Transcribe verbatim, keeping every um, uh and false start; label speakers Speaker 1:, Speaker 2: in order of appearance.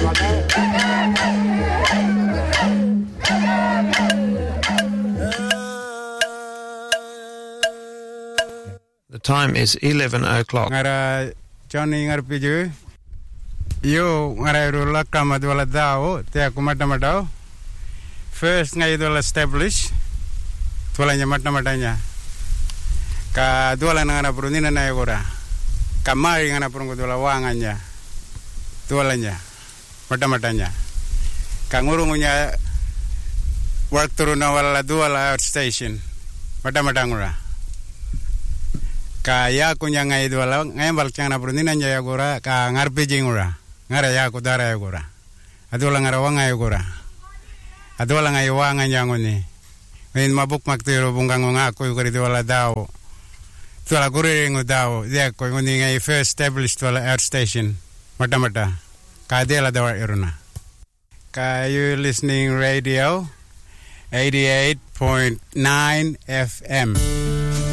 Speaker 1: The time is eleven o'clock.
Speaker 2: Ngara Johnny ngarpiju. Yo ngara rula kamadwala dao te aku mata-matao. First ngai dola establish. Tualanya mata-matanya. Ka dola ngara perundina na yagora. Kamari ngara perunggu dola wanganya. Tualanya mata-matanya. Ka ngurungunya work turuna wala dola outstation. Mata-mata ngura. Ka ya kunya ngai dola ngai balkyana perundina nya yagora ka ngarpe jingura. Ngara ya kudara yagora. Adola ngara wanga yagora. Adola ngai wanga nyangoni. Ngain mabuk maktiro bungang ngako yugari dola dao. Tuala kuriringu dao. Dia ko ngoni ngai first established dola air station. Mata-mata. Ka dela dawa iruna. Ka you listening radio eighty-eight point nine F M.